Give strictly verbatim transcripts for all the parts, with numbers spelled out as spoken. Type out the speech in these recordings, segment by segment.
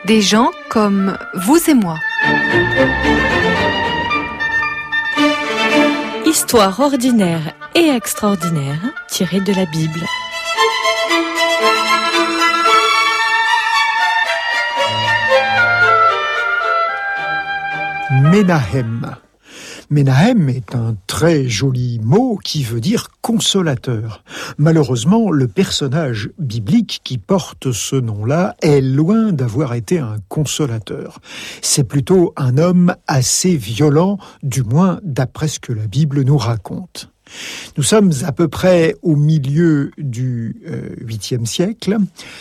Des gens comme vous et moi. Histoire ordinaire et extraordinaire tirée de la Bible. Menahem. Menahem est un très joli mot qui veut dire consolateur. Malheureusement, le personnage biblique qui porte ce nom-là est loin d'avoir été un consolateur. C'est plutôt un homme assez violent, du moins d'après ce que la Bible nous raconte. Nous sommes à peu près au milieu du huitième siècle.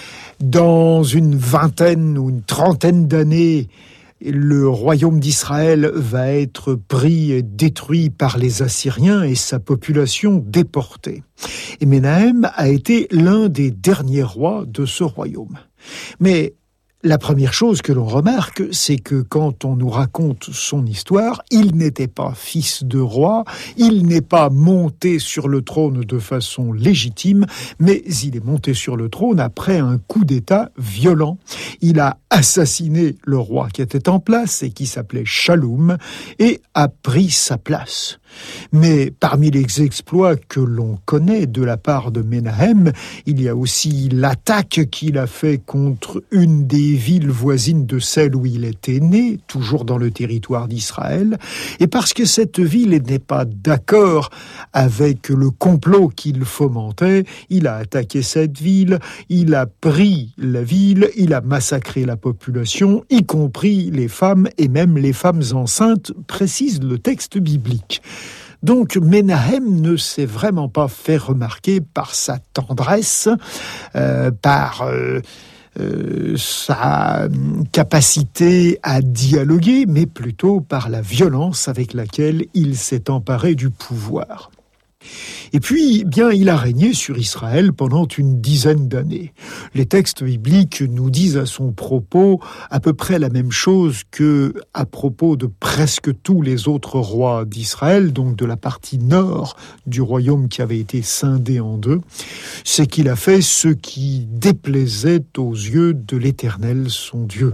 Dans une vingtaine ou une trentaine d'années, le royaume d'Israël va être pris et détruit par les Assyriens et sa population déportée. Et Menahem a été l'un des derniers rois de ce royaume. Mais la première chose que l'on remarque, c'est que quand on nous raconte son histoire, il n'était pas fils de roi, il n'est pas monté sur le trône de façon légitime, mais il est monté sur le trône après un coup d'État violent. Il a assassiné le roi qui était en place et qui s'appelait Shaloum et a pris sa place. Mais parmi les exploits que l'on connaît de la part de Menahem, il y a aussi l'attaque qu'il a fait contre une des villes voisines de celle où il était né, toujours dans le territoire d'Israël. Et parce que cette ville n'est pas d'accord avec le complot qu'il fomentait, il a attaqué cette ville, il a pris la ville, il a massacré la population, y compris les femmes et même les femmes enceintes, précise le texte biblique. Donc Menahem ne s'est vraiment pas fait remarquer par sa tendresse, euh, par euh, euh, sa capacité à dialoguer, mais plutôt par la violence avec laquelle il s'est emparé du pouvoir. Et puis, bien, il a régné sur Israël pendant une dizaine d'années. Les textes bibliques nous disent à son propos à peu près la même chose que à propos de presque tous les autres rois d'Israël, donc de la partie nord du royaume qui avait été scindé en deux. C'est qu'il a fait ce qui déplaisait aux yeux de l'Éternel, son Dieu.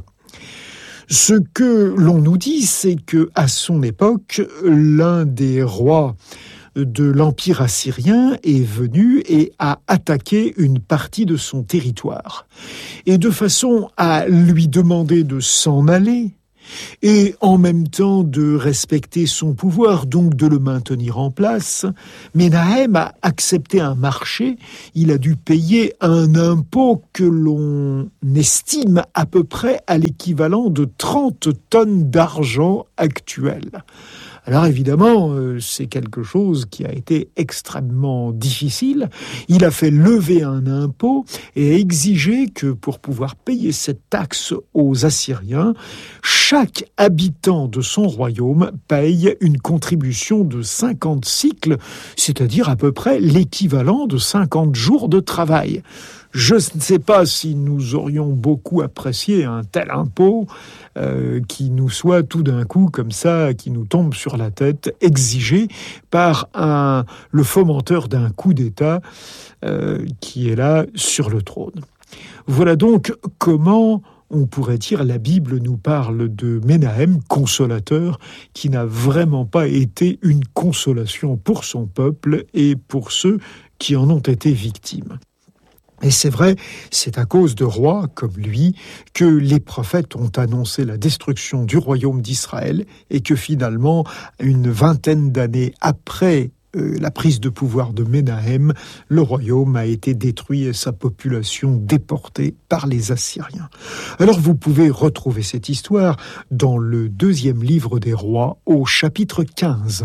Ce que l'on nous dit, c'est que à son époque, l'un des rois de l'Empire assyrien est venu et a attaqué une partie de son territoire. Et de façon à lui demander de s'en aller et en même temps de respecter son pouvoir, donc de le maintenir en place, Menahem a accepté un marché. Il a dû payer un impôt que l'on estime à peu près à l'équivalent de trente tonnes d'argent actuel. Alors évidemment, euh, c'est quelque chose qui a été extrêmement difficile. Il a fait lever un impôt et a exigé que pour pouvoir payer cette taxe aux Assyriens, chaque habitant de son royaume paye une contribution de cinquante cycles, c'est-à-dire à peu près l'équivalent de cinquante jours de travail. Je ne sais pas si nous aurions beaucoup apprécié un tel impôt euh, qui nous soit tout d'un coup comme ça, qui nous tombe sur la tête, exigé par un, le fomenteur d'un coup d'État euh, qui est là sur le trône. Voilà donc comment on pourrait dire la Bible nous parle de Menahem, consolateur, qui n'a vraiment pas été une consolation pour son peuple et pour ceux qui en ont été victimes. Et c'est vrai, c'est à cause de rois comme lui que les prophètes ont annoncé la destruction du royaume d'Israël et que finalement, une vingtaine d'années après euh, la prise de pouvoir de Menahem, le royaume a été détruit et sa population déportée par les Assyriens. Alors vous pouvez retrouver cette histoire dans le deuxième livre des rois au chapitre quinze.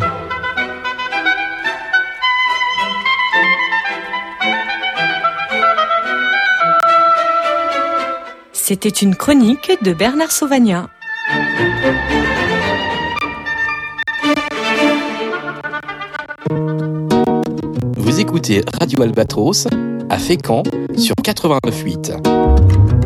C'était une chronique de Bernard Sauvagnat. Vous écoutez Radio Albatros à Fécamp sur quatre-vingt-neuf virgule huit.